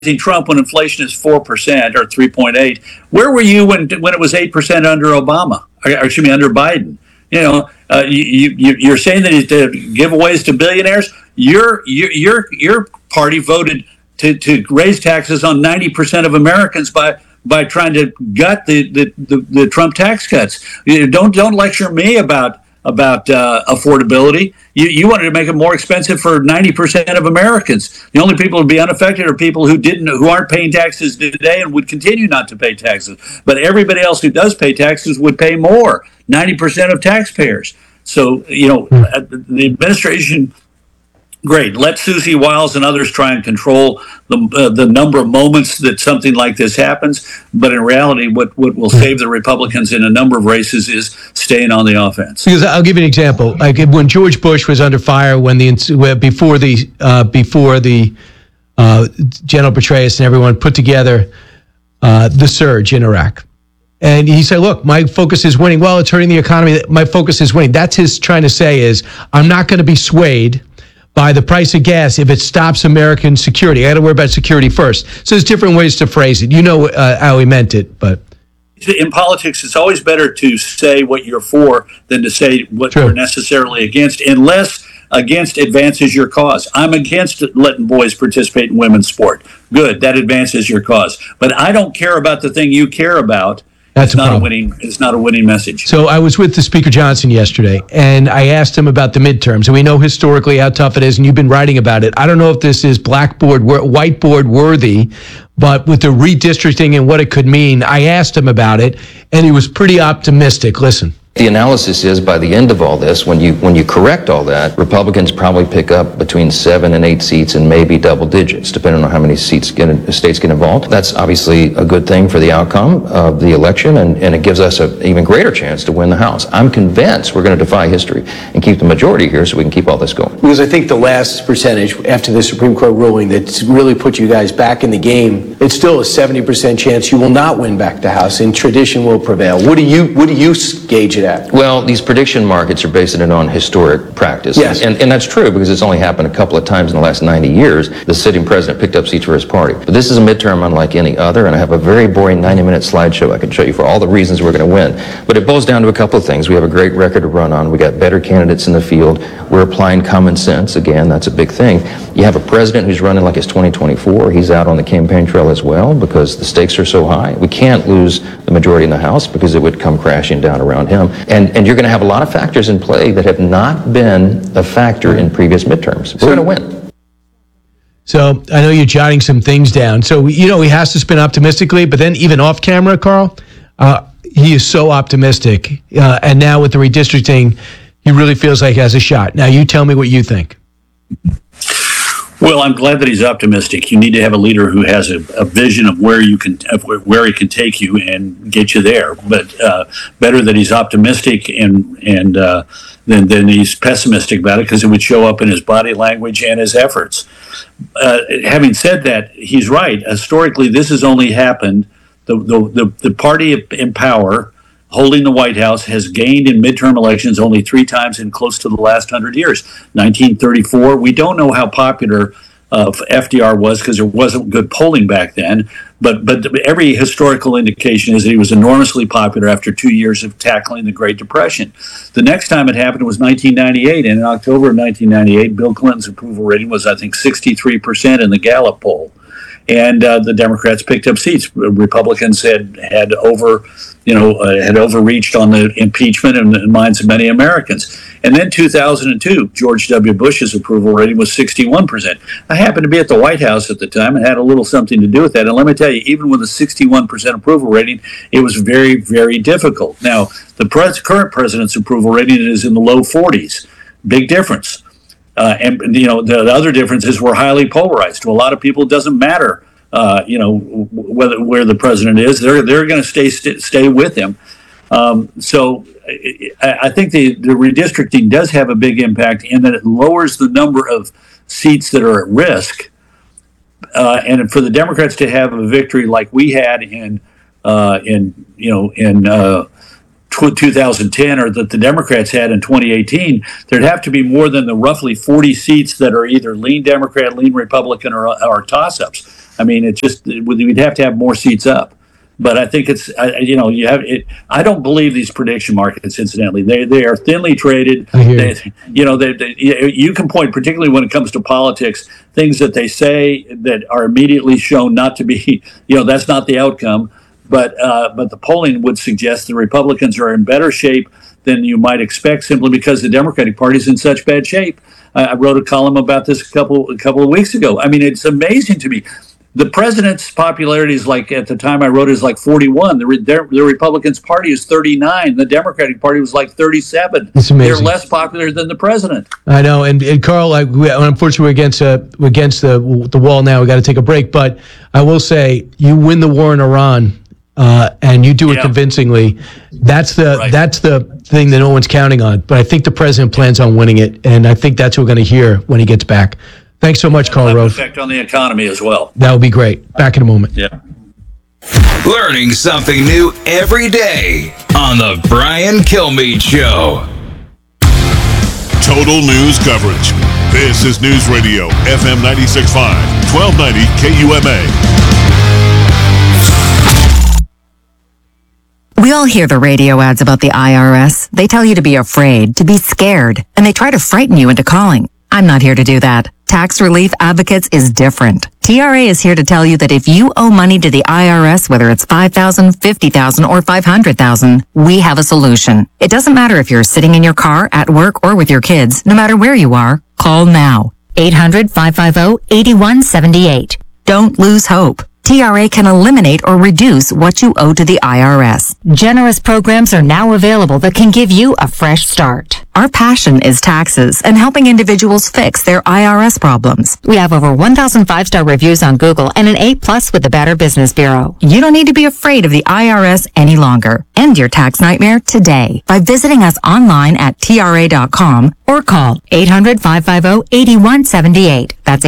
Trump when inflation is 4% or 3.8. Where were you when it was 8% under Obama? Or excuse me, under Biden? You're saying that he's giveaways to billionaires. Your party voted to raise taxes on 90% of Americans by trying to gut the Trump tax cuts. Don't lecture me about affordability. You wanted to make it more expensive for 90% of Americans. The only people who would be unaffected are people who aren't paying taxes today and would continue not to pay taxes. But everybody else who does pay taxes would pay more. 90% of taxpayers. So the administration. Great. Let Susie Wiles and others try and control the number of moments that something like this happens. But in reality, what will save the Republicans in a number of races is staying on the offense. Because I'll give you an example. Like when George Bush was under fire, before the General Petraeus and everyone put together the surge in Iraq. And he said, look, my focus is winning. Well, it's hurting the economy. My focus is winning. That's his trying to say is, I'm not going to be swayed by the price of gas if it stops American security. I got to worry about security first. So there's different ways to phrase it. You know how he meant it, but in politics, it's always better to say what you're for than to say what you're necessarily against, unless against advances your cause. I'm against letting boys participate in women's sport. Good, that advances your cause. But I don't care about the thing you care about. It's not a winning message. So I was with the Speaker Johnson yesterday, and I asked him about the midterms. And we know historically how tough it is, and you've been writing about it. I don't know if this is whiteboard worthy, but with the redistricting and what it could mean, I asked him about it, and he was pretty optimistic. Listen. The analysis is by the end of all this, when you correct all that, Republicans probably pick up between 7 and 8 seats and maybe double digits, depending on how many states get involved. That's obviously a good thing for the outcome of the election, and it gives us an even greater chance to win the House. I'm convinced we're going to defy history and keep the majority here so we can keep all this going. Because I think the last percentage after the Supreme Court ruling that's really put you guys back in the game, it's still a 70% chance you will not win back the House, and tradition will prevail. What do you gauge it at? Well, these prediction markets are basing it on historic practice. Yes. And that's true because it's only happened a couple of times in the last 90 years. The sitting president picked up seats for his party. But this is a midterm unlike any other, and I have a very boring 90-minute slideshow I can show you for all the reasons we're going to win. But it boils down to a couple of things. We have a great record to run on. We got better candidates in the field. We're applying common sense. Again, that's a big thing. You have a president who's running like it's 2024. He's out on the campaign trail as well because the stakes are so high. We can't lose the majority in the House because it would come crashing down around him. And you're going to have a lot of factors in play that have not been a factor in previous midterms. We're going to win. So I know you're jotting some things down. So, he has to spin optimistically, but then even off camera, Carl, he is so optimistic. And now with the redistricting, he really feels like he has a shot. Now you tell me what you think. Well, I'm glad that he's optimistic. You need to have a leader who has a vision of where he can take you and get you there. But better that he's optimistic and than he's pessimistic about it, because it would show up in his body language and his efforts. Having said that, he's right. Historically, this has only happened. The party in power, holding the White House, has gained in midterm elections only 3 times in close to the last 100 years. 1934, we don't know how popular FDR was because there wasn't good polling back then, but every historical indication is that he was enormously popular after 2 years of tackling the Great Depression. The next time it happened was 1998, and in October of 1998, Bill Clinton's approval rating was, I think, 63% in the Gallup poll. And the Democrats picked up seats. Republicans had overreached on the impeachment in the minds of many Americans. And then 2002, George W. Bush's approval rating was 61%. I happened to be at the White House at the time and had a little something to do with that. And let me tell you, even with a 61% approval rating, it was very, very difficult. Now, the current president's approval rating is in the low 40s. Big difference. The other difference is we're highly polarized. To a lot of people, it doesn't matter, where the president is. They're going to stay with him. So I think the redistricting does have a big impact in that it lowers the number of seats that are at risk. And for the Democrats to have a victory like we had in 2010, or that the Democrats had in 2018, there'd have to be more than the roughly 40 seats that are either lean Democrat, lean Republican, or toss-ups. I mean, we'd have to have more seats up. But I think you have it. I don't believe these prediction markets. Incidentally, they are thinly traded. You can point, particularly when it comes to politics, things that they say that are immediately shown not to be. That's not the outcome. But the polling would suggest the Republicans are in better shape than you might expect, simply because the Democratic Party is in such bad shape. I wrote a column about this a couple of weeks ago. I mean, it's amazing to me. The president's popularity is at the time I wrote is 41. The Republicans Party is 39. The Democratic Party was 37. It's amazing. They're less popular than the president. I know. And Carl, unfortunately, we're against the wall now. We got to take a break. But I will say, you win the war in Iran, and you do it convincingly. That's the thing that no one's counting on. But I think the president plans on winning it, and I think that's what we're going to hear when he gets back. Thanks so much, Karl Rove. Effect on the economy as well. That would be great. Back in a moment. Yeah. Learning something new every day on the Brian Kilmeade Show. Total news coverage. This is News Radio, FM 96.5, 1290 KUMA. We all hear the radio ads about the IRS. They tell you to be afraid, to be scared, and they try to frighten you into calling. I'm not here to do that. Tax Relief Advocates is different. TRA is here to tell you that if you owe money to the IRS, whether it's $5,000, $50,000, or $500,000, we have a solution. It doesn't matter if you're sitting in your car, at work, or with your kids. No matter where you are, call now. 800-550-8178. Don't lose hope. TRA can eliminate or reduce what you owe to the IRS. Generous programs are now available that can give you a fresh start. Our passion is taxes and helping individuals fix their IRS problems. We have over 1,000 5-star reviews on Google and an A+ with the Better Business Bureau. You don't need to be afraid of the IRS any longer. End your tax nightmare today by visiting us online at TRA.com or call 800-550-8178. That's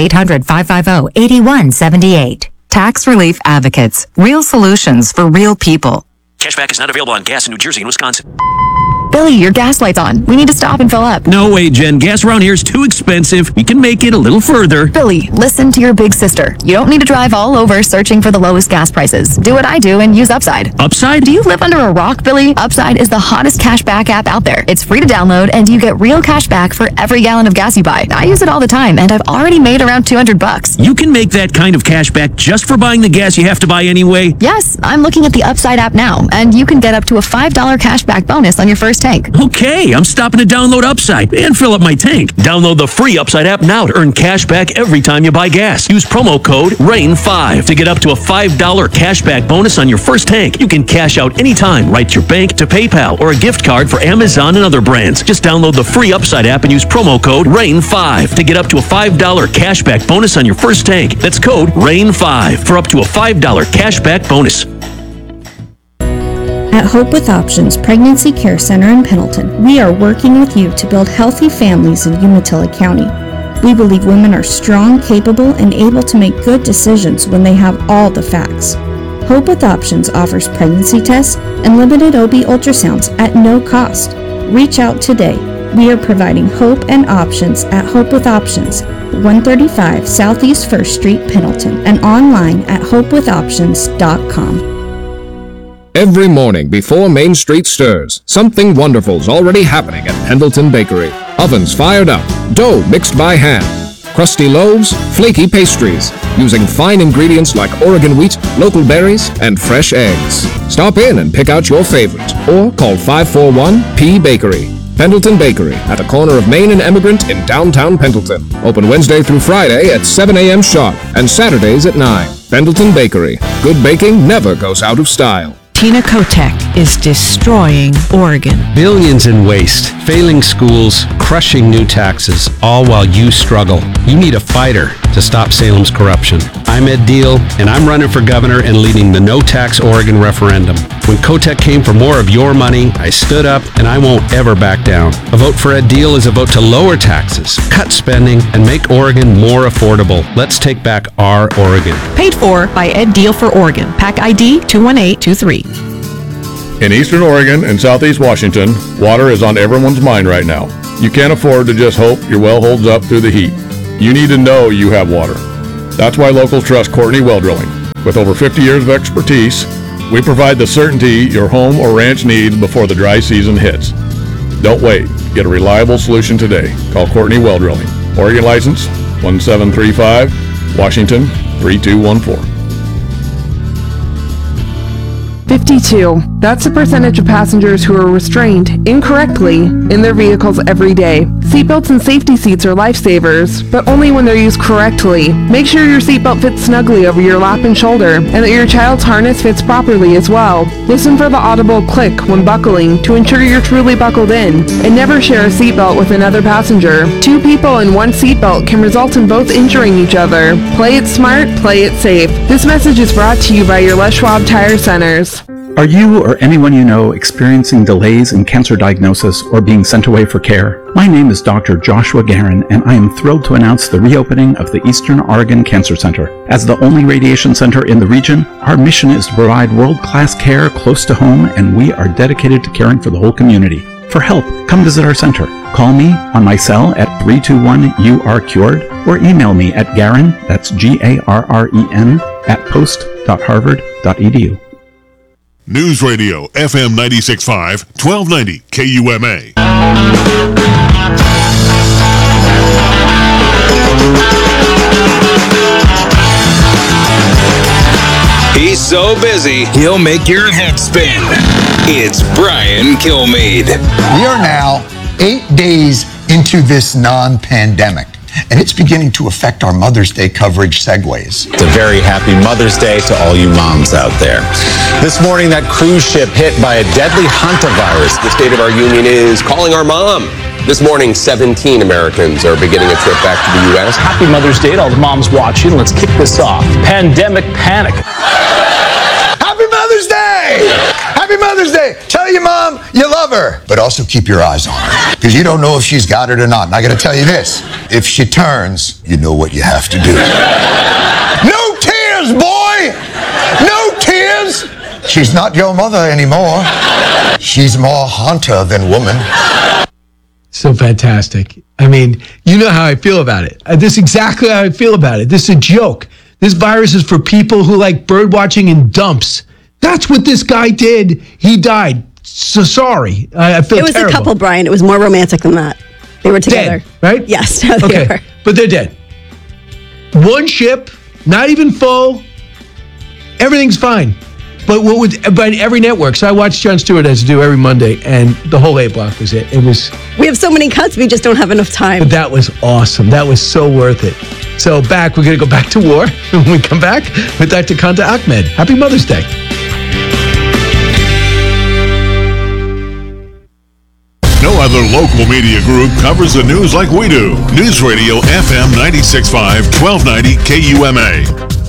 800-550-8178. Tax Relief Advocates. Real solutions for real people. Cashback is not available on gas in New Jersey and Wisconsin. Billy, your gas light's on. We need to stop and fill up. No way, Jen. Gas around here is too expensive. We can make it a little further. Billy, listen to your big sister. You don't need to drive all over searching for the lowest gas prices. Do what I do and use Upside. Upside? Do you live under a rock, Billy? Upside is the hottest cashback app out there. It's free to download, and you get real cash back for every gallon of gas you buy. I use it all the time, and I've already made around $200. You can make that kind of cash back just for buying the gas you have to buy anyway? Yes, I'm looking at the Upside app now, and you can get up to a $5 cashback bonus on your first tank. Okay, I'm stopping to download Upside and fill up my tank. Download the free Upside app now to earn cash back every time you buy gas. Use promo code RAIN5 to get up to a $5 cashback bonus on your first tank. You can cash out anytime, right to your bank, to PayPal, or a gift card for Amazon and other brands. Just download the free Upside app and use promo code RAIN5 to get up to a $5 cashback bonus on your first tank. That's code RAIN5 for up to a $5 cashback bonus. At Hope with Options Pregnancy Care Center in Pendleton, we are working with you to build healthy families in Umatilla County. We believe women are strong, capable, and able to make good decisions when they have all the facts. Hope with Options offers pregnancy tests and limited OB ultrasounds at no cost. Reach out today. We are providing hope and options at Hope with Options, 135 Southeast 1st Street, Pendleton, and online at hopewithoptions.com. Every morning before Main Street stirs, something wonderful's already happening at Pendleton Bakery. Ovens fired up, dough mixed by hand, crusty loaves, flaky pastries, using fine ingredients like Oregon wheat, local berries, and fresh eggs. Stop in and pick out your favorite, or call 541-P-Bakery. Pendleton Bakery, at the corner of Main and Emigrant in downtown Pendleton. Open Wednesday through Friday at 7 a.m. sharp and Saturdays at 9. Pendleton Bakery. Good baking never goes out of style. Tina Kotek is destroying Oregon. Billions in waste, failing schools, crushing new taxes, all while you struggle. You need a fighter to stop Salem's corruption. I'm Ed Deal, and I'm running for governor and leading the No Tax Oregon referendum. When Kotek came for more of your money, I stood up, and I won't ever back down. A vote for Ed Deal is a vote to lower taxes, cut spending, and make Oregon more affordable. Let's take back our Oregon. Paid for by Ed Deal for Oregon. PAC ID 21823. In Eastern Oregon and Southeast Washington, water is on everyone's mind right now. You can't afford to just hope your well holds up through the heat. You need to know you have water. That's why locals trust Courtney Well Drilling. With over 50 years of expertise, we provide the certainty your home or ranch needs before the dry season hits. Don't wait. Get a reliable solution today. Call Courtney Well Drilling. Oregon license 1735, Washington 3214. 52. That's the percentage of passengers who are restrained incorrectly in their vehicles every day. Seatbelts and safety seats are lifesavers, but only when they're used correctly. Make sure your seatbelt fits snugly over your lap and shoulder, and that your child's harness fits properly as well. Listen for the audible click when buckling to ensure you're truly buckled in, and never share a seatbelt with another passenger. 2 people in one seatbelt can result in both injuring each other. Play it smart, play it safe. This message is brought to you by your Les Schwab Tire Centers. Are you or anyone you know experiencing delays in cancer diagnosis or being sent away for care? My name is Dr. Joshua Garin, and I am thrilled to announce the reopening of the Eastern Oregon Cancer Center. As the only radiation center in the region, our mission is to provide world-class care close to home, and we are dedicated to caring for the whole community. For help, come visit our center. Call me on my cell at 321-YOU-ARE-CURED, or email me at Garin, that's Garren, @post.harvard.edu. News Radio, FM 96.5, 1290 KUMA. He's so busy, he'll make your head spin. It's Brian Kilmeade. We are now 8 days into this non-pandemic, and it's beginning to affect our Mother's Day coverage segues. It's a very happy Mother's Day to all you moms out there. This morning, that cruise ship hit by a deadly hantavirus. The State of our Union is calling our mom. This morning, 17 Americans are beginning a trip back to the U.S. Happy Mother's Day to all the moms watching. Let's kick this off. Pandemic panic. Happy Mother's Day! Happy Mother's Day! Tell your mom you love her. But also keep your eyes on her, because you don't know if she's got it or not. And I gotta tell you this, if she turns, you know what you have to do. No tears, boy! No tears! She's not your mother anymore. She's more hunter than woman. So fantastic. I mean, you know how I feel about it. This is exactly how I feel about it. This is a joke. This virus is for people who like bird watching in dumps. That's what this guy did. He died. So sorry. I feel terrible. It was a couple, Brian. It was more romantic than that. They were together. Dead, right? Yes, they were. But they're dead. One ship, not even full. Everything's fine. But but every network. So I watched Jon Stewart as do every Monday, and the whole A block was it. It was. We have so many cuts, we just don't have enough time. But that was awesome. That was so worth it. So we're going to go back to war. When we come back with Dr. Kanta Ahmed. Happy Mother's Day. No other local media group covers the news like we do. News Radio FM 96.5, 1290 KUMA.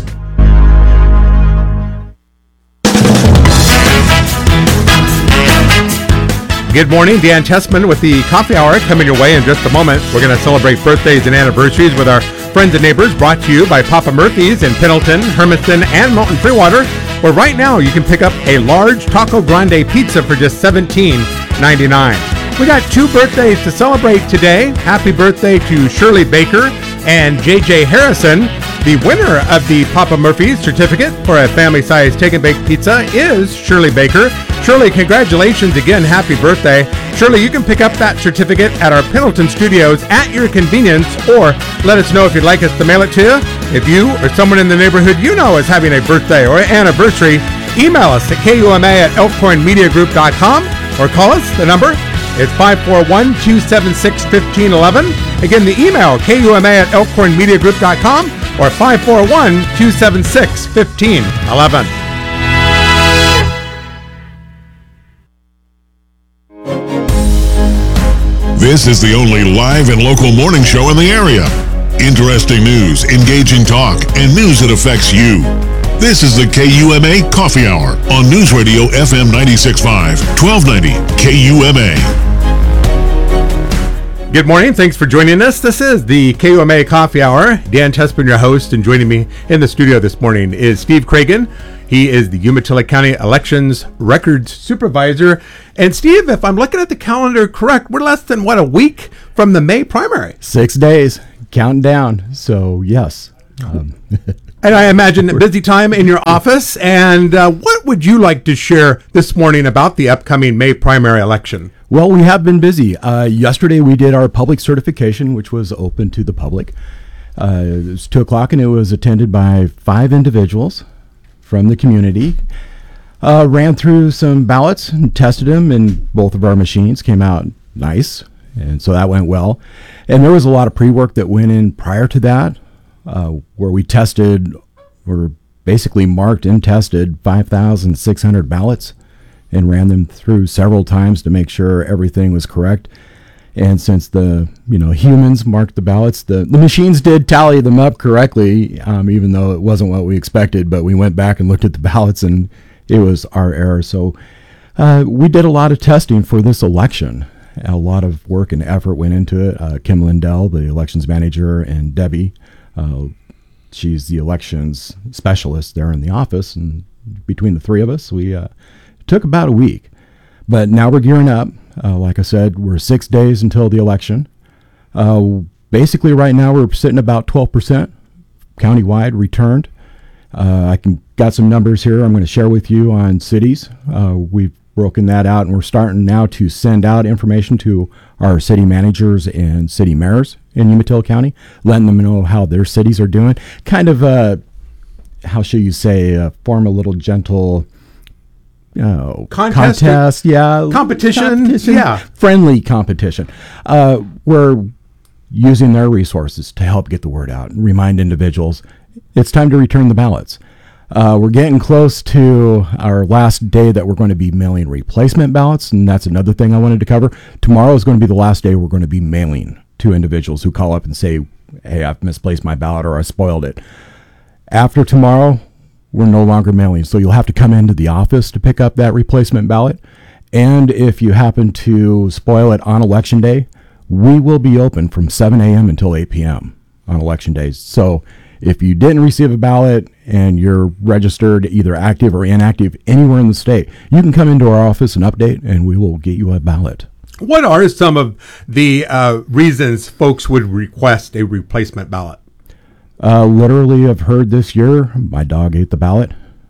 Good morning, Dan Tessman with the Coffee Hour coming your way in just a moment. We're going to celebrate birthdays and anniversaries with our friends and neighbors, brought to you by Papa Murphy's in Pendleton, Hermiston, and Mountain Freewater, where right now you can pick up a large Taco Grande pizza for just $17.99. We got 2 birthdays to celebrate today. Happy birthday to Shirley Baker and JJ Harrison. The winner of the Papa Murphy's certificate for a family-sized take and bake pizza is Shirley Baker. Shirley, congratulations again. Happy birthday. Shirley, you can pick up that certificate at our Pendleton studios at your convenience, or let us know if you'd like us to mail it to you. If you or someone in the neighborhood you know is having a birthday or anniversary, email us at KUMA@elkhornmediagroup.com or call us. The number is 541-276-1511. Again, the email, KUMA@elkhornmediagroup.com or 541-276-1511. This is the only live and local morning show in the area. Interesting news, engaging talk, and news that affects you. This is the KUMA Coffee Hour on News Radio FM 96.5, 1290 KUMA. Good morning. Thanks for joining us. This is the KUMA Coffee Hour. Dan Tessman, your host, and joining me in the studio this morning is Steve Cragen. He is the Umatilla County Elections Records Supervisor. And Steve, if I'm looking at the calendar correct, we're less than, a week from the May primary? 6 days, counting down. So, yes, And I imagine a busy time in your office. And what would you like to share this morning about the upcoming May primary election? Well, we have been busy. Yesterday we did our public certification, which was open to the public. It was 2:00 and it was attended by 5 individuals from the community. Ran through some ballots and tested them, and both of our machines came out nice. And so that went well. And there was a lot of pre-work that went in prior to that, where we tested, or basically marked and tested 5,600 ballots and ran them through several times to make sure everything was correct. And since the humans marked the ballots, the machines did tally them up correctly, even though it wasn't what we expected. But we went back and looked at the ballots, and it was our error. So we did a lot of testing for this election. A lot of work and effort went into it. Kim Lindell, the elections manager, and Debbie, she's the elections specialist there in the office. And between the three of us, we took about a week. But now we're gearing up. Like I said, we're 6 days until the election. Basically, right now we're sitting about 12% countywide returned. Got some numbers here I'm going to share with you on cities. We've broken that out, and we're starting now to send out information to our city managers and city mayors in Umatilla County, letting them know how their cities are doing. Kind of, how should you say, form a little gentle contest, yeah, competition, yeah, friendly competition. We're using their resources to help get the word out and remind individuals it's time to return the ballots. We're getting close to our last day that we're going to be mailing replacement ballots, and that's another thing I wanted to cover. Tomorrow is going to be the last day we're going to be mailing to individuals who call up and say, hey, I've misplaced my ballot or I spoiled it. After tomorrow, we're no longer mailing, so you'll have to come into the office to pick up that replacement ballot. And if you happen to spoil it on election day, we will be open from 7 a.m. until 8 p.m. on election days. So if you didn't receive a ballot and you're registered either active or inactive anywhere in the state, you can come into our office and update, and we will get you a ballot. What are some of the reasons folks would request a replacement ballot? Literally, I've heard this year, my dog ate the ballot.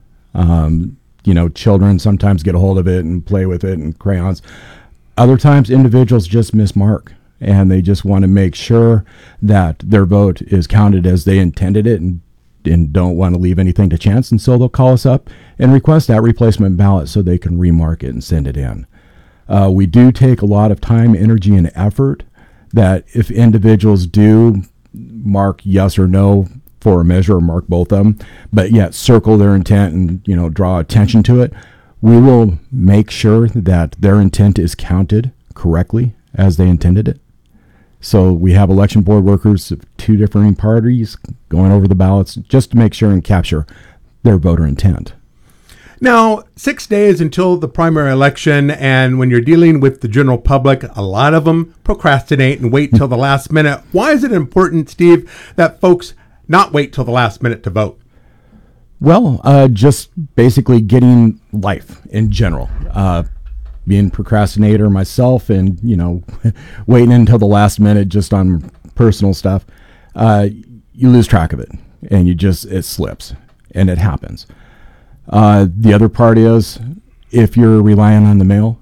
Children sometimes get a hold of it and play with it and crayons. Other times, individuals just mismark, and they just want to make sure that their vote is counted as they intended it, and don't want to leave anything to chance. And so they'll call us up and request that replacement ballot so they can remark it and send it in. We do take a lot of time, energy, and effort that if individuals do mark yes or no for a measure, or mark both of them, but yet circle their intent and draw attention to it, we will make sure that their intent is counted correctly as they intended it. So we have election board workers of 2 different parties going over the ballots just to make sure and capture their voter intent. Now, 6 days until the primary election, and when you're dealing with the general public, a lot of them procrastinate and wait till the last minute. Why is it important, Steve, that folks not wait till the last minute to vote? Well, just basically getting life in general. Being a procrastinator myself, and waiting until the last minute just on personal stuff, you lose track of it, and it slips, and it happens. The other part is, if you're relying on the mail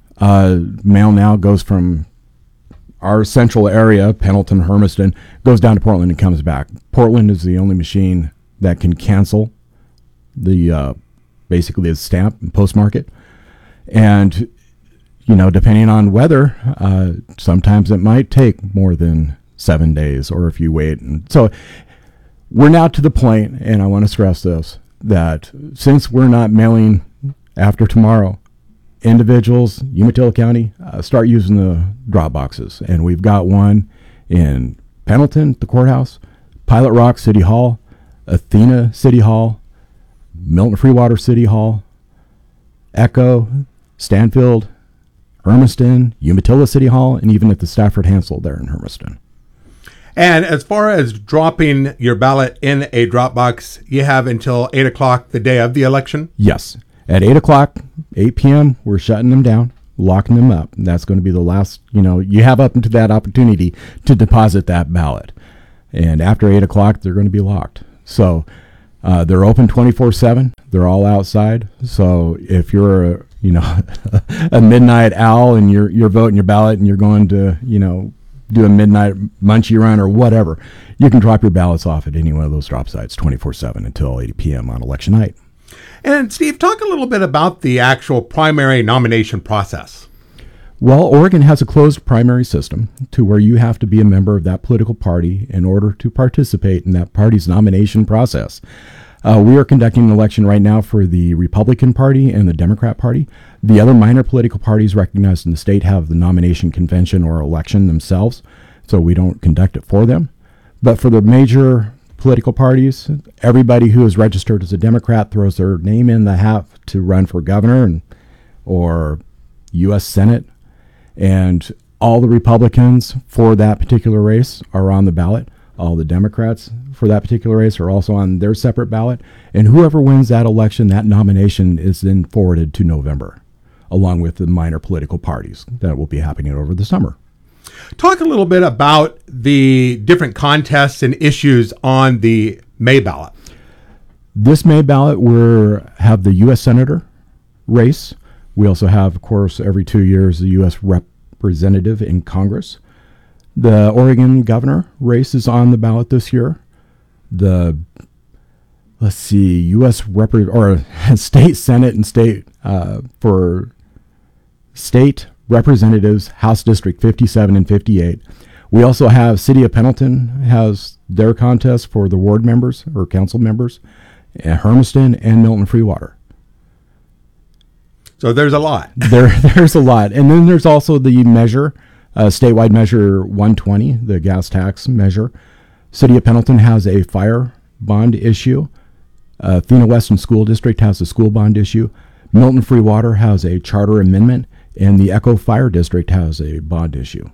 now goes from our central area, Pendleton, Hermiston, goes down to Portland and comes back. Portland is the only machine that can cancel the basically the stamp and postmark it. And depending on weather, sometimes it might take more than 7 days, or if you wait. And so we're now to the point, and I want to stress this, that since we're not mailing after tomorrow, individuals, Umatilla County, start using the drop boxes. And we've got one in Pendleton, the courthouse, Pilot Rock City Hall, Athena City Hall, Milton Freewater City Hall, Echo, Stanfield, Hermiston, Umatilla City Hall, and even at the Stafford Hansel there in Hermiston. And as far as dropping your ballot in a drop box, you have until 8 o'clock the day of the election? Yes. At 8 o'clock, 8 p.m., we're shutting them down, locking them up. And that's going to be the last, you have up into that opportunity to deposit that ballot. And after 8 o'clock, they're going to be locked. So they're open 24/7. They're all outside. So if you're a midnight owl and you're voting your ballot and you're going to, do a midnight munchie run or whatever, you can drop your ballots off at any one of those drop sites 24/7 until 8 p.m. on election night. And Steve, talk a little bit about the actual primary nomination process. Well, Oregon has a closed primary system to where you have to be a member of that political party in order to participate in that party's nomination process. We are conducting an election right now for the Republican Party and the Democrat Party. The other minor political parties recognized in the state have the nomination convention or election themselves, so we don't conduct it for them. But for the major political parties, everybody who is registered as a Democrat throws their name in the hat to run for governor or U.S. Senate, and all the Republicans for that particular race are on the ballot. All the Democrats for that particular race are also on their separate ballot. And whoever wins that election, that nomination is then forwarded to November, along with the minor political parties that will be happening over the summer. Talk a little bit about the different contests and issues on the May ballot. This May ballot, we have the U.S. Senator race. We also have, of course, every 2 years, the U.S. Representative in Congress. The Oregon governor race is on the ballot this year. The, state Senate and state for state representatives, House District 57 and 58. We also have City of Pendleton has their contest for the ward members or council members, Hermiston and Milton Freewater. So there's a lot. There's a lot. And then there's also the measure, statewide measure 120, the gas tax measure. City of Pendleton has a fire bond issue. Athena Weston School District has a school bond issue. Milton Freewater has a charter amendment, and the Echo Fire District has a bond issue.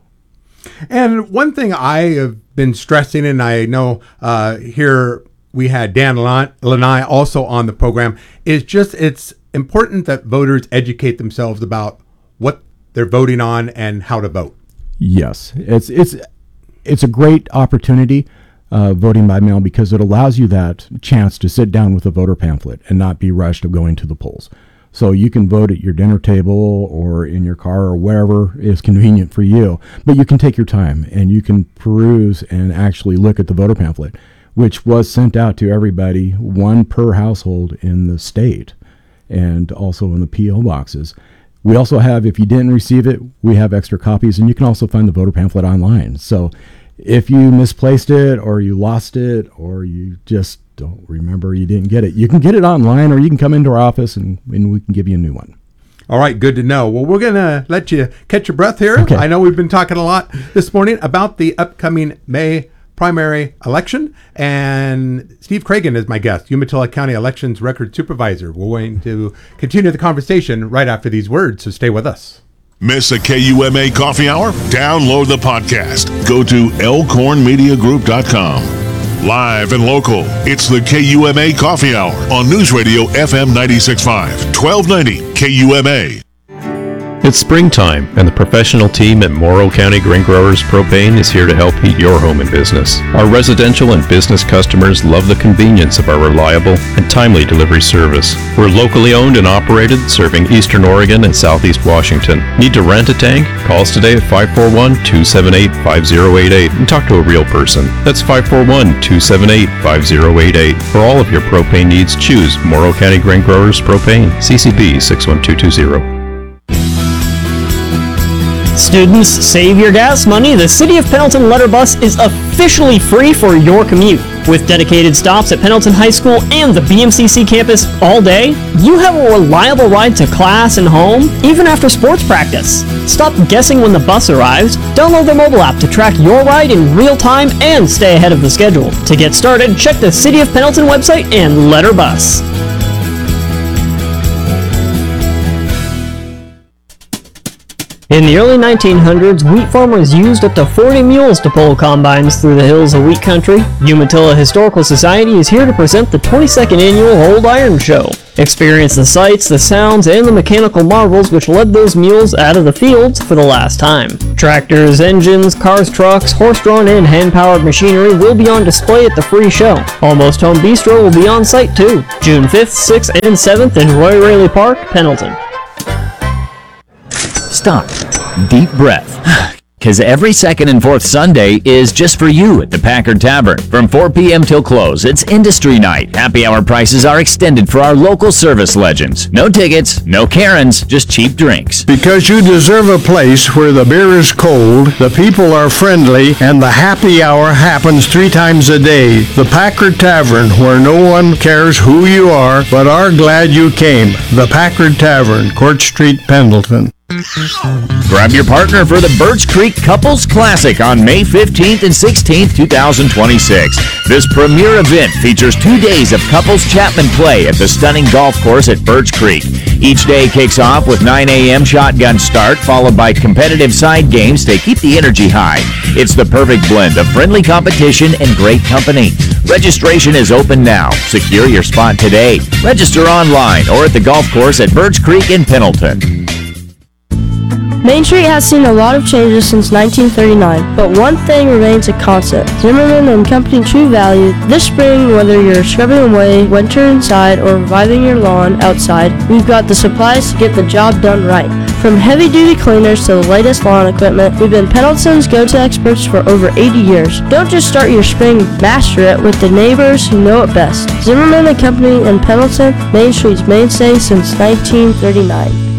And one thing I have been stressing, and I know here we had Dan Lanai also on the program, is just it's important that voters educate themselves about what they're voting on and how to vote. Yes, it's a great opportunity, voting by mail, because it allows you that chance to sit down with a voter pamphlet and not be rushed of going to the polls. So you can vote at your dinner table or in your car or wherever is convenient for you, but you can take your time and you can peruse and actually look at the voter pamphlet, which was sent out to everybody, one per household in the state, and also in the P.O. boxes. We also have, if you didn't receive it, we have extra copies, and you can also find the voter pamphlet online. So if you misplaced it or you lost it or you just don't remember, you didn't get it, you can get it online, or you can come into our office and we can give you a new one. All right, good to know. Well, we're going to let you catch your breath here. Okay. I know we've been talking a lot this morning about the upcoming May primary election, and Steve Cragen is my guest, Umatilla County Elections Record Supervisor. We're going to continue the conversation right after these words, so stay with us. Miss a KUMA coffee hour? Download the podcast. Go to elkhornmediagroup.com. Live and local, it's the KUMA Coffee Hour on News Radio FM 96.5, 1290 KUMA. It's springtime, and the professional team at Morrow County Grain Growers Propane is here to help heat your home and business. Our residential and business customers love the convenience of our reliable and timely delivery service. We're locally owned and operated, serving Eastern Oregon and Southeast Washington. Need to rent a tank? Call us today at 541-278-5088 and talk to a real person. That's 541-278-5088. For all of your propane needs, choose Morrow County Grain Growers Propane, CCB 61220. Students, save your gas money. The City of Pendleton Letter Bus is officially free for your commute. With dedicated stops at Pendleton High School and the BMCC campus all day, you have a reliable ride to class and home, even after sports practice. Stop guessing when the bus arrives. Download their mobile app to track your ride in real time and stay ahead of the schedule. To get started, check the City of Pendleton website and Letter Bus. In the early 1900s, wheat farmers used up to 40 mules to pull combines through the hills of wheat country. Umatilla Historical Society is here to present the 22nd annual Old Iron Show. Experience the sights, the sounds, and the mechanical marvels which led those mules out of the fields for the last time. Tractors, engines, cars, trucks, horse-drawn and hand-powered machinery will be on display at the free show. Almost Home Bistro will be on site too, June 5th, 6th, and 7th in Roy Raley Park, Pendleton. Stop. Deep breath. Because every second and fourth Sunday is just for you at the Packard Tavern. From 4 p.m. till close, it's industry night. Happy hour prices are extended for our local service legends. No tickets, no Karens, just cheap drinks. Because you deserve a place where the beer is cold, the people are friendly, and the happy hour happens 3 times a day. The Packard Tavern, where no one cares who you are, but are glad you came. The Packard Tavern, Court Street, Pendleton. Grab your partner for the Birch Creek Couples Classic on May 15th and 16th, 2026. This premier event features 2 days of couples Chapman play at the stunning golf course at Birch Creek. Each day kicks off with 9 a.m. shotgun start, followed by competitive side games to keep the energy high. It's the perfect blend of friendly competition and great company. Registration is open now. Secure your spot today. Register online or at the golf course at Birch Creek in Pendleton. Main Street has seen a lot of changes since 1939, but one thing remains a constant. Zimmerman and Company True Value. This spring, whether you're scrubbing away winter inside or reviving your lawn outside, we've got the supplies to get the job done right. From heavy-duty cleaners to the latest lawn equipment, we've been Pendleton's go-to experts for over 80 years. Don't just start your spring, master it with the neighbors who know it best. Zimmerman and Company in Pendleton, Main Street's mainstay since 1939.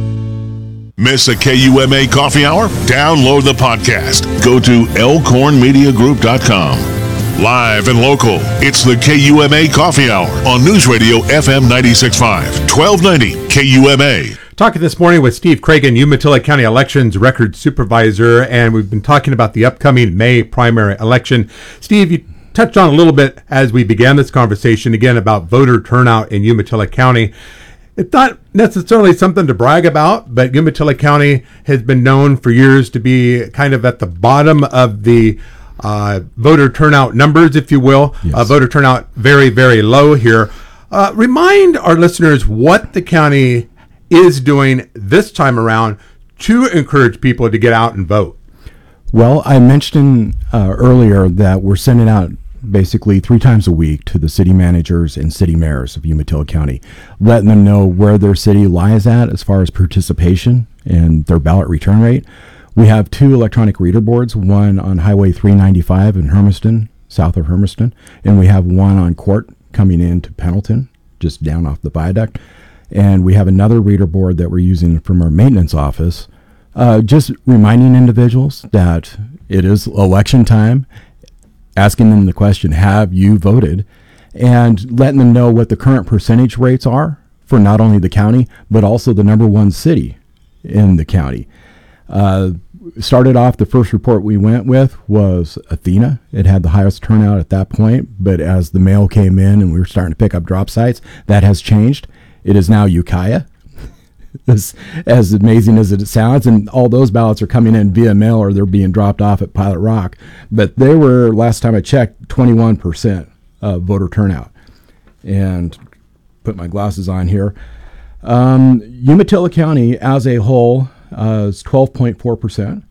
Miss a KUMA coffee hour? Download the podcast. Go to elkhornmediagroup.com. Live and local, it's the KUMA Coffee Hour on News Radio FM 96.5, 1290 KUMA. Talking this morning with Steve Cragen, Umatilla County Elections Record Supervisor, and we've been talking about the upcoming May primary election. Steve, you touched on a little bit as we began this conversation again about voter turnout in Umatilla County. It's not necessarily something to brag about, but Umatilla County has been known for years to be kind of at the bottom of the voter turnout numbers, if you will. Yes. Voter turnout very, very low here. Remind our listeners what the county is doing this time around to encourage people to get out and vote. Well, I mentioned earlier that we're sending out basically 3 times a week to the city managers and city mayors of Umatilla County, letting them know where their city lies at as far as participation and their ballot return rate. We have 2 electronic reader boards, one on Highway 395 in Hermiston, south of Hermiston, and we have one on Court coming into Pendleton, just down off the viaduct. And we have another reader board that we're using from our maintenance office, just reminding individuals that it is election time, asking them the question, have you voted? And letting them know what the current percentage rates are for not only the county, but also the number 1 city in the county. Started off, the first report we went with was Athena. It had the highest turnout at that point, but as the mail came in and we were starting to pick up drop sites, that has changed. It is now Ukiah. As amazing as it sounds, and all those ballots are coming in via mail or they're being dropped off at Pilot Rock. But they were, last time I checked, 21% voter turnout. And put my glasses on here. Umatilla County as a whole is 12.4%.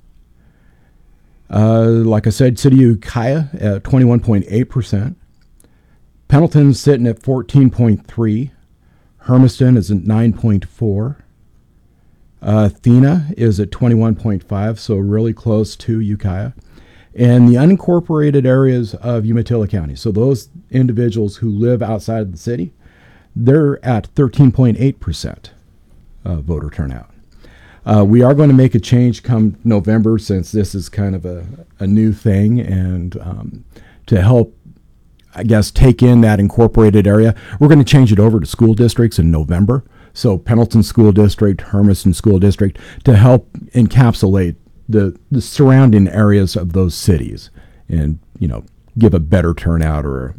Like I said, City of Ukiah at 21.8%. Pendleton's sitting at 14.3%. Hermiston is at 9.4%. Athena is at 21.5%, so really close to Ukiah. And the unincorporated areas of Umatilla County, so those individuals who live outside of the city, they're at 13.8% voter turnout. We are going to make a change come November, since this is kind of a new thing, and to help, I guess, take in that incorporated area, we're going to change it over to school districts in November. So Pendleton School District, Hermiston School District, to help encapsulate the surrounding areas of those cities and, give a better turnout or,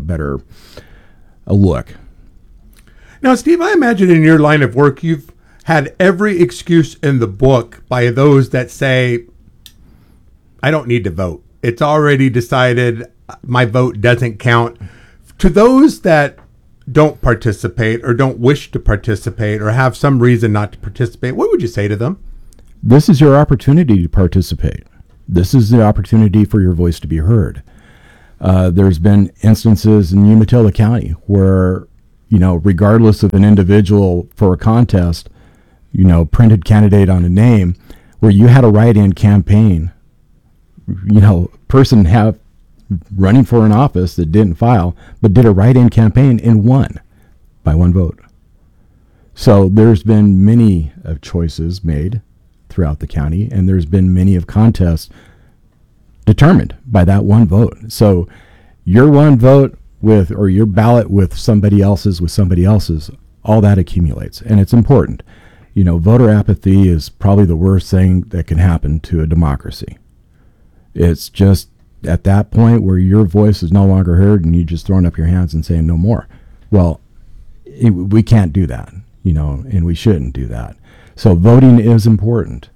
a look. Now, Steve, I imagine in your line of work, you've had every excuse in the book by those that say, I don't need to vote. It's already decided. My vote doesn't count. To those that don't participate or don't wish to participate or have some reason not to participate, what would you say to them? This is your opportunity to participate. This is the opportunity for your voice to be heard. There's been instances in Umatilla County where, regardless of an individual for a contest, printed candidate on a name, where you had a write-in campaign, person running for an office that didn't file, but did a write-in campaign and won by one vote. So there's been many of choices made throughout the county, and there's been many of contests determined by that one vote. So your one vote or your ballot with somebody else's, all that accumulates, and it's important. Voter apathy is probably the worst thing that can happen to a democracy. It's just at that point where your voice is no longer heard and you just throwing up your hands and saying no more. Well, we can't do that, and we shouldn't do that. So voting is important.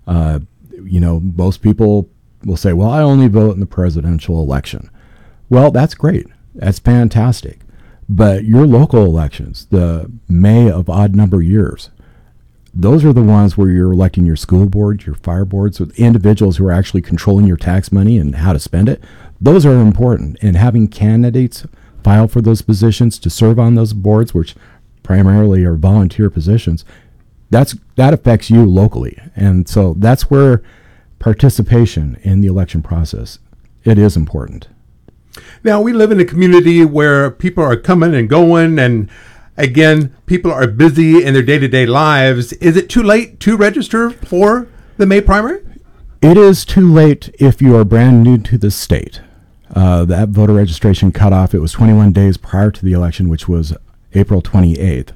Most people will say, well, I only vote in the presidential election. Well, that's great. That's fantastic. But your local elections, the May of odd number years, those are the ones where you're electing your school board, your fire boards, with individuals who are actually controlling your tax money and how to spend it. Those are important. And having candidates file for those positions to serve on those boards, which primarily are volunteer positions, that affects you locally. And so that's where participation in the election process, it is important. Now, we live in a community where people are coming and going, and again, people are busy in their day-to-day lives. Is it too late to register for the May primary? It is too late if you are brand new to the state. That voter registration cutoff, it was 21 days prior to the election, which was April 28th.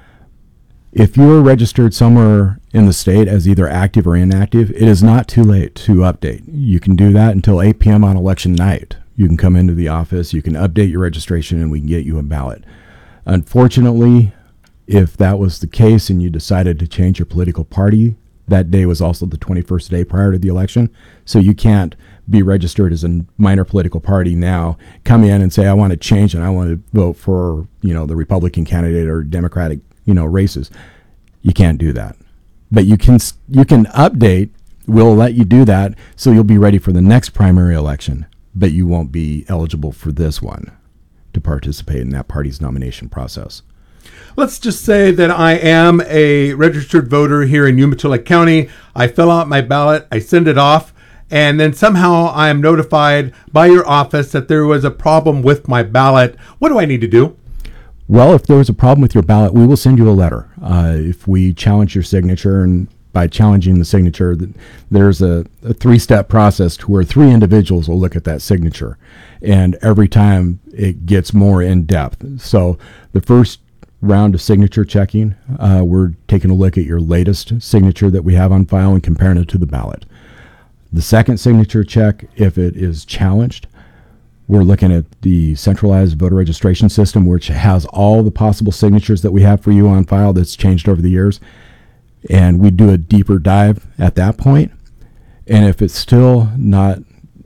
If you are registered somewhere in the state as either active or inactive, it is not too late to update. You can do that until 8 p.m. on election night. You can come into the office, you can update your registration, and we can get you a ballot. Unfortunately, if that was the case and you decided to change your political party, that day was also the 21st day prior to the election. So you can't be registered as a minor political party now, come in and say, I want to change and I want to vote for, the Republican candidate or Democratic, races. You can't do that. But you can update. We'll let you do that so you'll be ready for the next primary election, but you won't be eligible for this one to participate in that party's nomination process. Let's just say that I am a registered voter here in Umatilla County. I fill out my ballot, I send it off, and then somehow I am notified by your office that there was a problem with my ballot. What do I need to do? Well, if there was a problem with your ballot, we will send you a letter. If we challenge your signature, and by challenging the signature, there's a 3-step process to where 3 individuals will look at that signature. And every time it gets more in depth. So the first round of signature checking, we're taking a look at your latest signature that we have on file and comparing it to the ballot. The second signature check, if it is challenged, we're looking at the centralized voter registration system, which has all the possible signatures that we have for you on file that's changed over the years. And we do a deeper dive at that point. And if it's still not,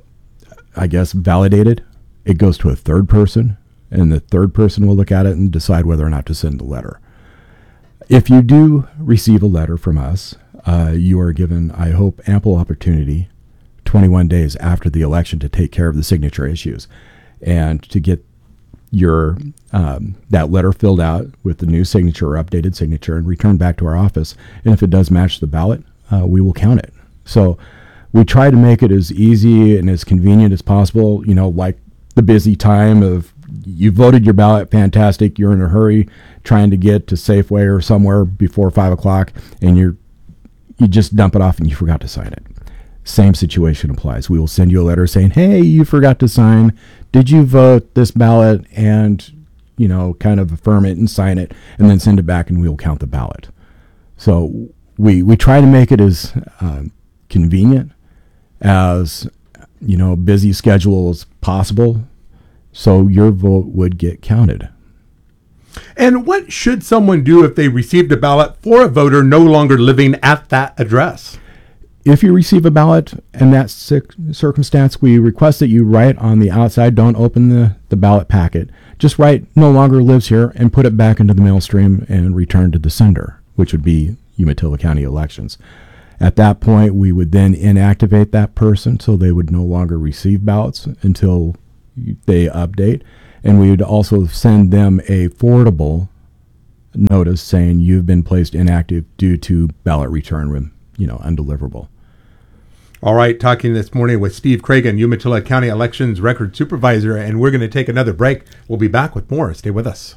validated, it goes to a third person, and the third person will look at it and decide whether or not to send the letter. If you do receive a letter from us, you are given, I hope, ample opportunity 21 days after the election to take care of the signature issues and to get your that letter filled out with the new signature or updated signature and returned back to our office. And if it does match the ballot, we will count it. So we try to make it as easy and as convenient as possible, like the busy time of you voted your ballot, fantastic, you're in a hurry trying to get to Safeway or somewhere before 5 o'clock, and you just dump it off and you forgot to sign it. Same situation applies. We will send you a letter saying, hey, you forgot to sign. Did you vote this ballot? And, kind of affirm it and sign it, and then send it back, and we will count the ballot. So we try to make it as convenient, as, busy schedule as possible, so your vote would get counted. And what should someone do if they received a ballot for a voter no longer living at that address? If you receive a ballot in that circumstance, we request that you write on the outside, don't open the ballot packet, just write "no longer lives here" and put it back into the mail stream and return to the sender, which would be Umatilla County Elections. At that point, we would then inactivate that person so they would no longer receive ballots until they update. And we would also send them a forwardable notice saying you've been placed inactive due to ballot return, undeliverable. All right, talking this morning with Steve Cragen, Umatilla County Elections Record Supervisor, and we're going to take another break. We'll be back with more. Stay with us.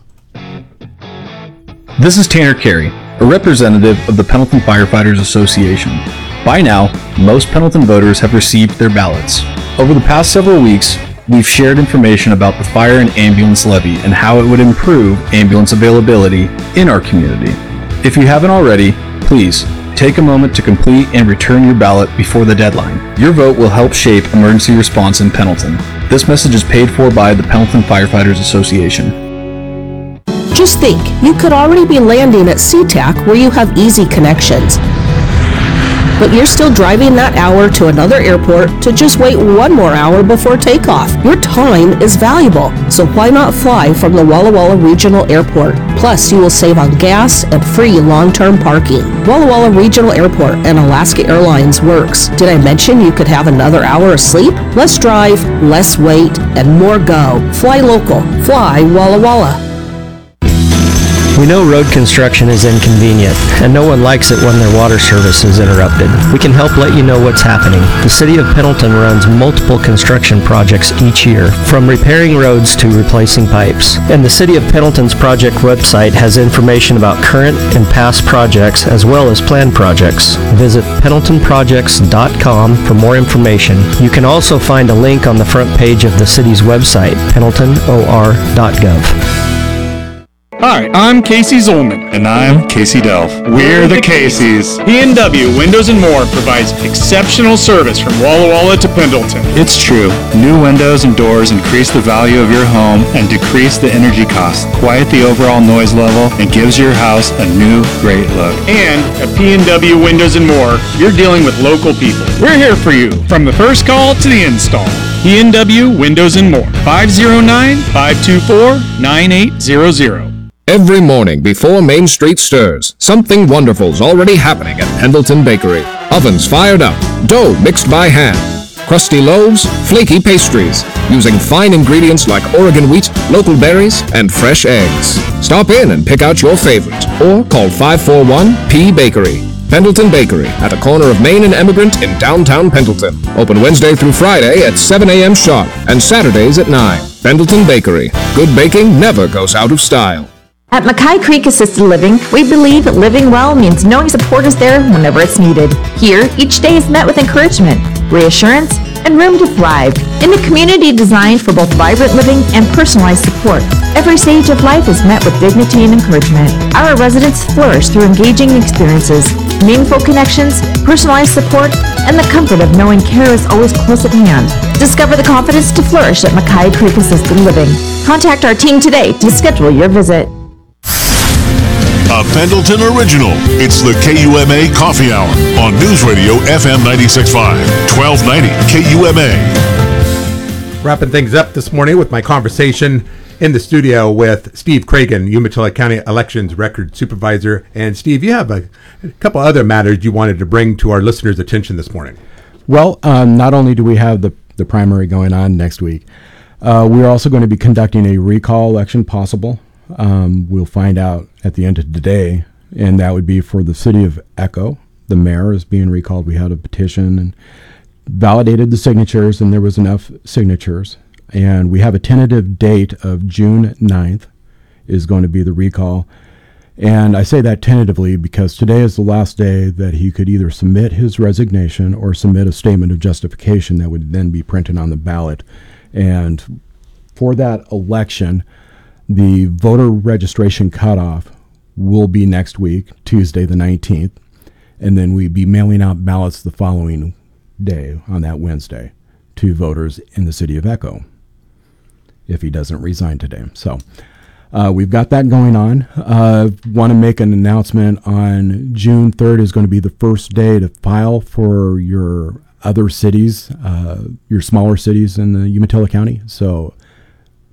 This is Tanner Carey, a representative of the Pendleton Firefighters Association. By now, most Pendleton voters have received their ballots. Over the past several weeks, we've shared information about the fire and ambulance levy and how it would improve ambulance availability in our community. If you haven't already, please take a moment to complete and return your ballot before the deadline. Your vote will help shape emergency response in Pendleton. This message is paid for by the Pendleton Firefighters Association. Just think, you could already be landing at SeaTac where you have easy connections. But you're still driving that hour to another airport to just wait one more hour before takeoff. Your time is valuable, so why not fly from the Walla Walla Regional Airport? Plus, you will save on gas and free long-term parking. Walla Walla Regional Airport and Alaska Airlines works. Did I mention you could have another hour of sleep? Less drive, less wait, and more go. Fly local. Fly Walla Walla. We know road construction is inconvenient, and no one likes it when their water service is interrupted. We can help let you know what's happening. The City of Pendleton runs multiple construction projects each year, from repairing roads to replacing pipes. And the City of Pendleton's project website has information about current and past projects as well as planned projects. Visit pendletonprojects.com for more information. You can also find a link on the front page of the city's website, pendletonor.gov. Hi, I'm Casey Zolman. And I'm Casey Delph. We're the Caseys. P&W Windows & More provides exceptional service from Walla Walla to Pendleton. It's true. New windows and doors increase the value of your home and decrease the energy cost, quiet the overall noise level, and gives your house a new, great look. And at P&W Windows & More, you're dealing with local people. We're here for you, from the first call to the install. P&W Windows & More. 509-524-9800. Every morning before Main Street stirs, something wonderful's already happening at Pendleton Bakery. Ovens fired up, dough mixed by hand, crusty loaves, flaky pastries, using fine ingredients like Oregon wheat, local berries, and fresh eggs. Stop in and pick out your favorite, or call 541-P-Bakery. Pendleton Bakery, at the corner of Main and Emigrant in downtown Pendleton. Open Wednesday through Friday at 7 a.m. sharp and Saturdays at 9. Pendleton Bakery. Good baking never goes out of style. At Mackay Creek Assisted Living, we believe that living well means knowing support is there whenever it's needed. Here, each day is met with encouragement, reassurance, and room to thrive. In a community designed for both vibrant living and personalized support, every stage of life is met with dignity and encouragement. Our residents flourish through engaging experiences, meaningful connections, personalized support, and the comfort of knowing care is always close at hand. Discover the confidence to flourish at Mackay Creek Assisted Living. Contact our team today to schedule your visit. A Pendleton original. It's the KUMA Coffee Hour on News Radio FM 96.5, 1290 KUMA. Wrapping things up this morning with my conversation in the studio with Steve Cragen, Umatilla County Elections Record Supervisor. And Steve, you have a couple other matters you wanted to bring to our listeners' attention this morning. Well, not only do we have the primary going on next week, we're also going to be conducting a recall election possible. We'll find out at the end of the day, and that would be for the city of Echo. The mayor is being recalled. We had a petition and validated the signatures, and there was enough signatures. And we have a tentative date of June 9th is going to be the recall. And I say that tentatively because today is the last day that he could either submit his resignation or submit a statement of justification that would then be printed on the ballot. And for that election, the voter registration cutoff will be next week, Tuesday the 19th, and then we'd be mailing out ballots the following day on that Wednesday to voters in the city of Echo if he doesn't resign today. So we've got that going on. Want to make an announcement on June 3rd is going to be the first day to file for your other cities, your smaller cities in the Umatilla County. So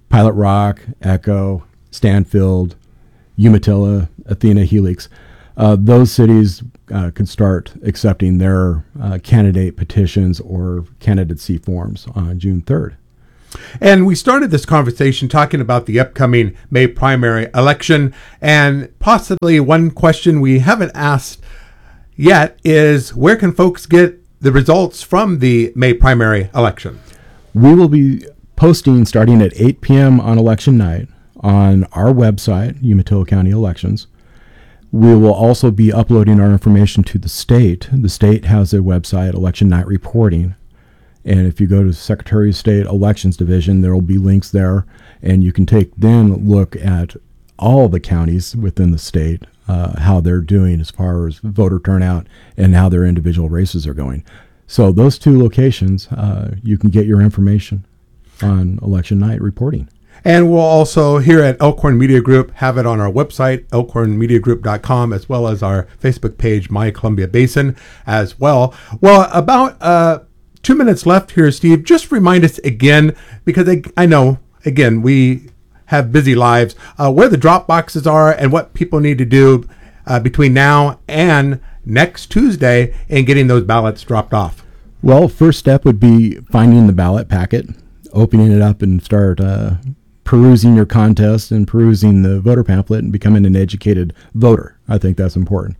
Pilot Rock, Echo, Stanfield, Umatilla, Athena, Helix. Those cities can start accepting their candidate petitions or candidacy forms on June 3rd. And we started this conversation talking about the upcoming May primary election, and possibly one question we haven't asked yet is, where can folks get the results from the May primary election? We will be posting starting at 8 p.m. on election night on our website, Umatilla County Elections. We will also be uploading our information to the state. The state has a website, Election Night Reporting. And if you go to Secretary of State Elections Division, there will be links there. And you can look at all the counties within the state, how they're doing as far as voter turnout and how their individual races are going. So those two locations, you can get your information on Election Night Reporting. And we'll also, here at Elkhorn Media Group, have it on our website, elkhornmediagroup.com, as well as our Facebook page, My Columbia Basin, as well. Well, about 2 minutes left here, Steve. Just remind us again, because I know, again, we have busy lives, where the drop boxes are and what people need to do between now and next Tuesday in getting those ballots dropped off. Well, first step would be finding the ballot packet, opening it up and start perusing your contest and perusing the voter pamphlet and becoming an educated voter. I think that's important.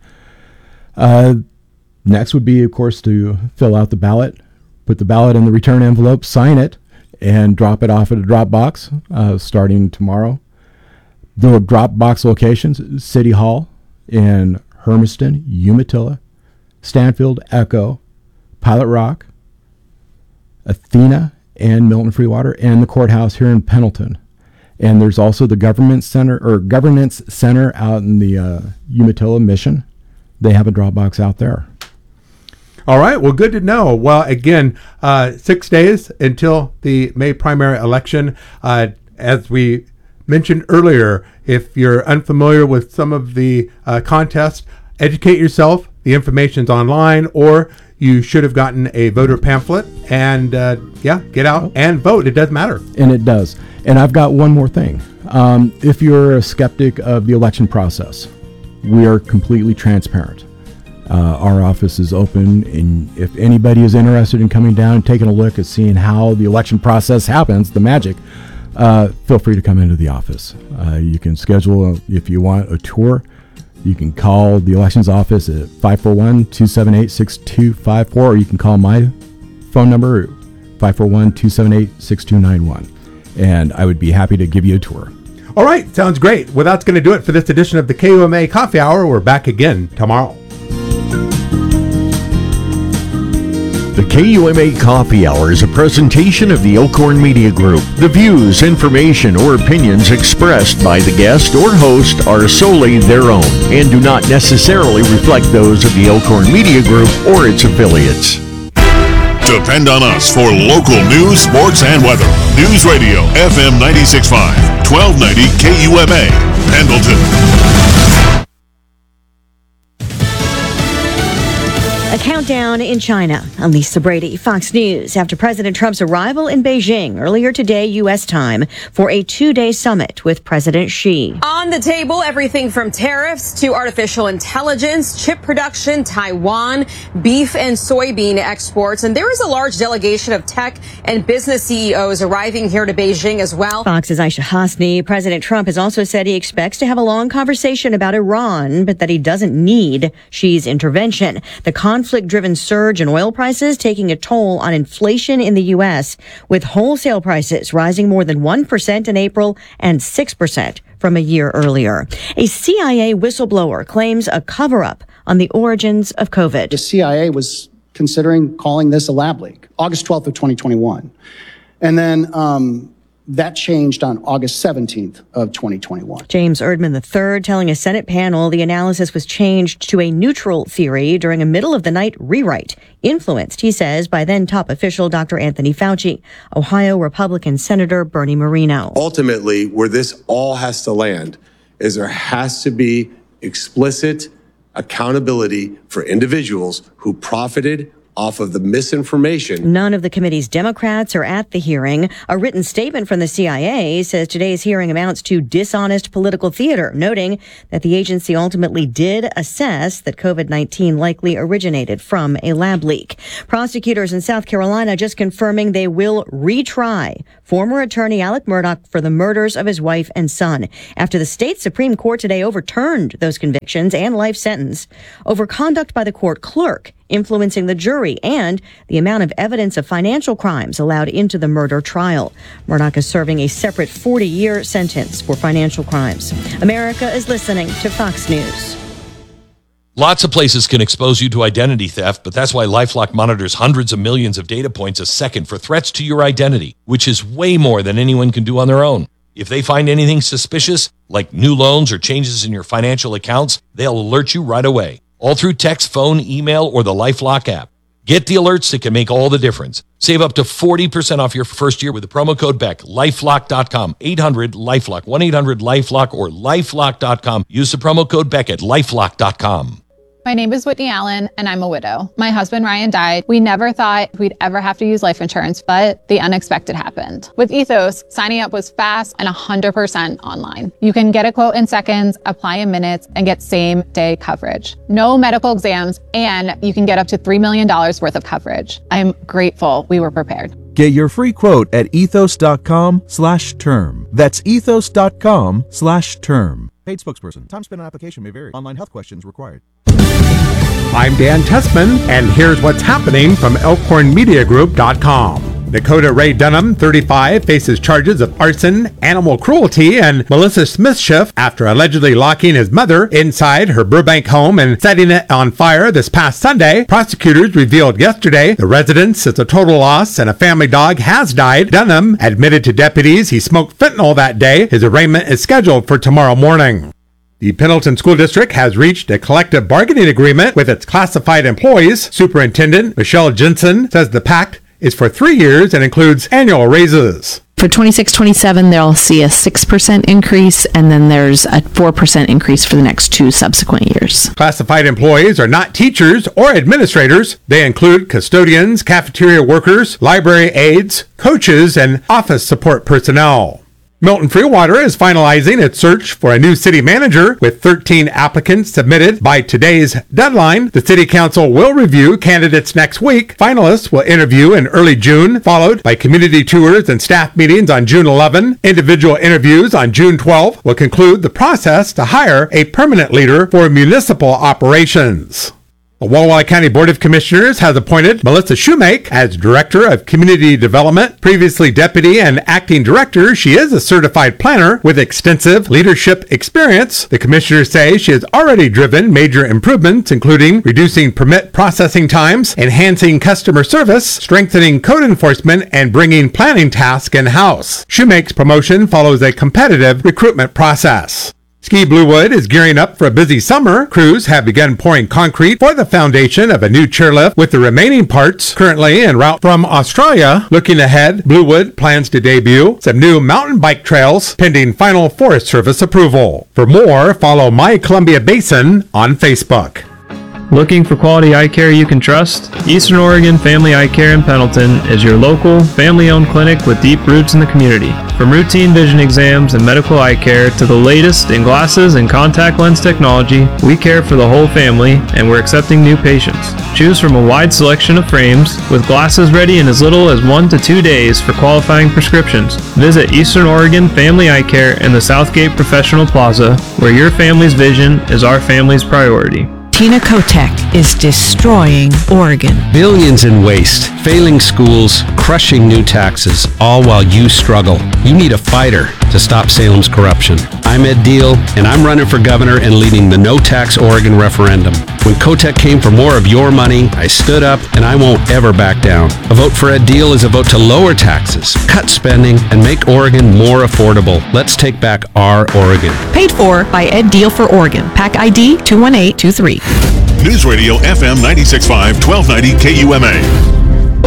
Next would be, of course, to fill out the ballot, put the ballot in the return envelope, sign it, and drop it off at a drop box starting tomorrow. The drop box locations, City Hall in Hermiston, Umatilla, Stanfield, Echo, Pilot Rock, Athena, and Milton Freewater, and the courthouse here in Pendleton. And there's also the governance center out in the Umatilla Mission. They have a drop box out there. All right. Well, good to know. Well, again, 6 days until the May primary election. As we mentioned earlier, if you're unfamiliar with some of the contests, educate yourself. The information's online, or you should have gotten a voter pamphlet and get out and vote. It does matter. And it does. And I've got one more thing. If you're a skeptic of the election process, we are completely transparent. Our office is open, and if anybody is interested in coming down and taking a look at seeing how the election process happens, the magic, feel free to come into the office. You can schedule, if you want, a tour. You can call the elections office at 541-278-6254, or you can call my phone number, 541-278-6291. And I would be happy to give you a tour. All right. Sounds great. Well, that's going to do it for this edition of the KUMA Coffee Hour. We're back again tomorrow. The KUMA Coffee Hour is a presentation of the Elkhorn Media Group. The views, information, or opinions expressed by the guest or host are solely their own and do not necessarily reflect those of the Elkhorn Media Group or its affiliates. Depend on us for local news, sports, and weather. News Radio, FM 96.5, 1290 KUMA, Pendleton. A countdown in China. I'm Lisa Brady, Fox News. After President Trump's arrival in Beijing earlier today, U.S. time, for a 2-day summit with President Xi. On the table, everything from tariffs to artificial intelligence, chip production, Taiwan, beef and soybean exports. And there is a large delegation of tech and business CEOs arriving here to Beijing as well. Fox's Aisha Hasni. President Trump has also said he expects to have a long conversation about Iran, but that he doesn't need Xi's intervention. The conflict-driven surge in oil prices taking a toll on inflation in the U.S., with wholesale prices rising more than 1% in April and 6% from a year earlier. A CIA whistleblower claims a cover-up on the origins of COVID. The CIA was considering calling this a lab leak, August 12th of 2021. And then that changed on August 17th of 2021. James Erdman III telling a Senate panel the analysis was changed to a neutral theory during a middle-of-the-night rewrite, influenced, he says, by then top official Dr. Anthony Fauci. Ohio Republican Senator Bernie Moreno. Ultimately, where this all has to land is there has to be explicit accountability for individuals who profited off of the misinformation. None of the committee's Democrats are at the hearing. A written statement from the CIA says today's hearing amounts to dishonest political theater, noting that the agency ultimately did assess that COVID-19 likely originated from a lab leak. Prosecutors in South Carolina just confirming they will retry former attorney Alec Murdaugh for the murders of his wife and son after the state Supreme Court today overturned those convictions and life sentence over conduct by the court clerk influencing the jury and the amount of evidence of financial crimes allowed into the murder trial. Murdaugh is serving a separate 40-year sentence for financial crimes. America is listening to Fox News. Lots of places can expose you to identity theft, but that's why LifeLock monitors hundreds of millions of data points a second for threats to your identity, which is way more than anyone can do on their own. If they find anything suspicious, like new loans or changes in your financial accounts, they'll alert you right away. All through text, phone, email, or the LifeLock app. Get the alerts that can make all the difference. Save up to 40% off your first year with the promo code BECK. LifeLock.com. 800-LifeLock. 1-800-LifeLock or LifeLock.com. Use the promo code BECK at LifeLock.com. My name is Whitney Allen, and I'm a widow. My husband, Ryan, died. We never thought we'd ever have to use life insurance, but the unexpected happened. With Ethos, signing up was fast and 100% online. You can get a quote in seconds, apply in minutes, and get same-day coverage. No medical exams, and you can get up to $3 million worth of coverage. I'm grateful we were prepared. Get your free quote at ethos.com/term. That's ethos.com/term. Paid spokesperson. Time spent on application may vary. Online health questions required. I'm Dan Tessman, and here's what's happening from ElkhornMediaGroup.com. Dakota Ray Dunham, 35, faces charges of arson, animal cruelty, and malicious mischief after allegedly locking his mother inside her Burbank home and setting it on fire this past Sunday. Prosecutors revealed yesterday the residence is a total loss and a family dog has died. Dunham admitted to deputies he smoked fentanyl that day. His arraignment is scheduled for tomorrow morning. The Pendleton School District has reached a collective bargaining agreement with its classified employees. Superintendent Michelle Jensen says the pact is for 3 years and includes annual raises. For 26-27, they'll see a 6% increase, and then there's a 4% increase for the next 2 subsequent years. Classified employees are not teachers or administrators. They include custodians, cafeteria workers, library aides, coaches, and office support personnel. Milton Freewater is finalizing its search for a new city manager with 13 applicants submitted by today's deadline. The city council will review candidates next week. Finalists will interview in early June, followed by community tours and staff meetings on June 11. Individual interviews on June 12 will conclude the process to hire a permanent leader for municipal operations. The Walla Walla County Board of Commissioners has appointed Melissa Shoemake as Director of Community Development. Previously Deputy and Acting Director, she is a certified planner with extensive leadership experience. The commissioners say she has already driven major improvements, including reducing permit processing times, enhancing customer service, strengthening code enforcement, and bringing planning tasks in-house. Shoemake's promotion follows a competitive recruitment process. Ski Bluewood is gearing up for a busy summer. Crews have begun pouring concrete for the foundation of a new chairlift, with the remaining parts currently en route from Australia. Looking ahead, Bluewood plans to debut some new mountain bike trails pending final Forest Service approval. For more, follow My Columbia Basin on Facebook. Looking for quality eye care you can trust? Eastern Oregon Family Eye Care in Pendleton is your local, family-owned clinic with deep roots in the community. From routine vision exams and medical eye care to the latest in glasses and contact lens technology, we care for the whole family, and we're accepting new patients. Choose from a wide selection of frames, with glasses ready in as little as 1 to 2 days for qualifying prescriptions. Visit Eastern Oregon Family Eye Care in the Southgate Professional Plaza, where your family's vision is our family's priority. Tina Kotek is destroying Oregon. Billions in waste, failing schools, crushing new taxes, all while you struggle. You need a fighter to stop Salem's corruption. I'm Ed Deal, and I'm running for governor and leading the No Tax Oregon referendum. When Kotek came for more of your money, I stood up, and I won't ever back down. A vote for Ed Deal is a vote to lower taxes, cut spending, and make Oregon more affordable. Let's take back our Oregon. Paid for by Ed Deal for Oregon. PAC ID 21823. News Radio FM 96.5, 1290 KUMA.